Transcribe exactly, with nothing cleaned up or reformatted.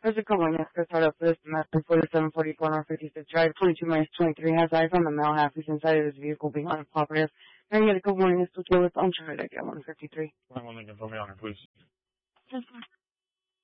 There's a couple of minutes to start up this, and that's forty-seven forty-four North fifty-fifth Drive, twenty-two minus twenty-three, has eyes on the male half who's inside of his vehicle being uncooperative. Can I get a couple more minutes to deal with? I'm trying to get one fifty-three. I want to get on here, please.